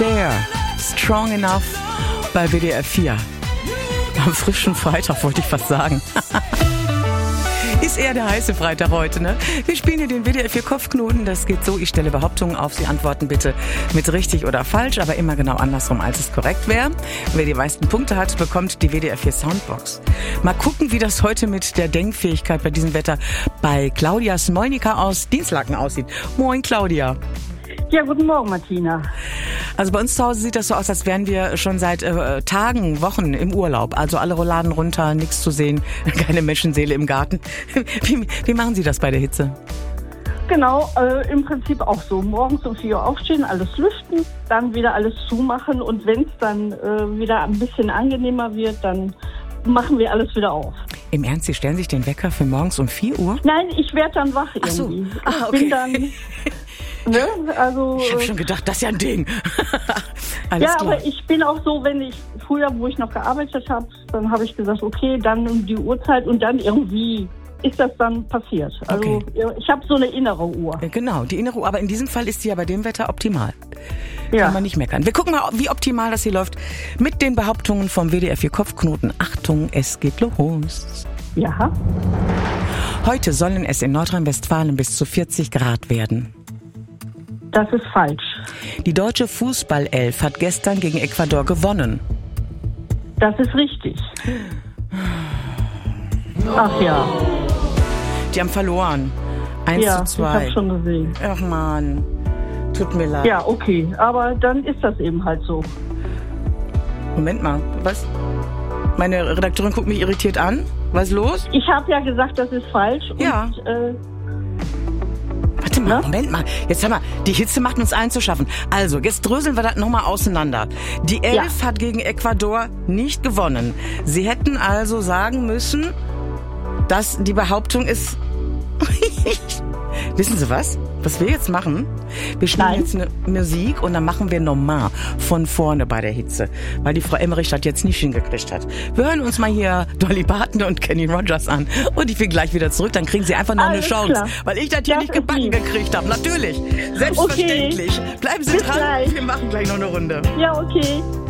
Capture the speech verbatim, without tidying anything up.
Cher, Strong Enough bei W D R vier. Am frischen Freitag wollte ich fast sagen. Ist eher der heiße Freitag heute, ne? Wir spielen hier den W D R vier Kopfknoten. Das geht so, ich stelle Behauptungen auf. Sie antworten bitte mit richtig oder falsch, aber immer genau andersrum, als es korrekt wäre. Wer die meisten Punkte hat, bekommt die W D R vier Soundbox. Mal gucken, wie das heute mit der Denkfähigkeit bei diesem Wetter bei Claudia Smolnika aus Dinslaken aussieht. Moin, Claudia. Ja, guten Morgen, Martina. Also bei uns zu Hause sieht das so aus, als wären wir schon seit äh, Tagen, Wochen im Urlaub. Also alle Rolladen runter, nichts zu sehen, keine Menschenseele im Garten. Wie, wie machen Sie das bei der Hitze? Genau, äh, im Prinzip auch so. Morgens um vier Uhr aufstehen, alles lüften, dann wieder alles zumachen und wenn es dann äh, wieder ein bisschen angenehmer wird, dann machen wir alles wieder auf. Im Ernst, Sie stellen sich den Wecker für morgens um vier Uhr? Nein, ich werde dann wach irgendwie. Ach so. Ah, okay. Ich bin dann... Ne? Also, ich habe schon gedacht, das ist ja ein Ding. Alles ja, klar. aber ich bin auch so, wenn ich früher, wo ich noch gearbeitet habe, dann habe ich gesagt, okay, dann um die Uhrzeit und dann irgendwie ist das dann passiert. Also okay. Ich habe so eine innere Uhr. Genau, die innere Uhr, aber in diesem Fall ist sie ja bei dem Wetter optimal. Ja. Kann man nicht meckern. Wir gucken mal, wie optimal das hier läuft mit den Behauptungen vom W D R vier Kopfknoten. Achtung, es geht los. Ja. Heute sollen es in Nordrhein-Westfalen bis zu vierzig Grad werden. Das ist falsch. Die deutsche Fußballelf hat gestern gegen Ecuador gewonnen. Das ist richtig. Ach ja. Die haben verloren. Eins ja, zu zwei. Ich habe schon gesehen. Ach man, tut mir leid. Ja, okay, aber dann ist das eben halt so. Moment mal, was? Meine Redakteurin guckt mich irritiert an. Was ist los? Ich habe ja gesagt, das ist falsch. Ja. Und, äh, Warte mal, Moment mal. Jetzt haben wir, die Hitze macht uns allen zu schaffen. Also, jetzt dröseln wir das nochmal auseinander. Die Elf ja. hat gegen Ecuador nicht gewonnen. Sie hätten also sagen müssen, dass die Behauptung ist... Wissen Sie was? Was wir jetzt machen? Wir spielen Nein. jetzt eine Musik und dann machen wir nochmal von vorne bei der Hitze. Weil die Frau Emmerich das jetzt nicht hingekriegt hat. Wir hören uns mal hier Dolly Parton und Kenny Rogers an. Und ich bin gleich wieder zurück. Dann kriegen Sie einfach noch Alles eine Chance. Klar. Weil ich das hier das nicht gebacken lieb. gekriegt habe. Natürlich. Selbstverständlich. Okay. Bleiben Sie Bis dran. gleich. Wir machen gleich noch eine Runde. Ja, okay.